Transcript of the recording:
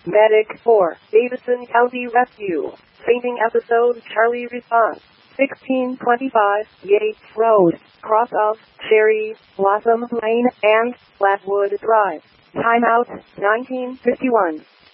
Medic 4, Davidson County Rescue. Fainting episode, Charlie response. 1625 Yates Road, cross of Cherry Blossom Lane and Flatwood Drive. Timeout 1951.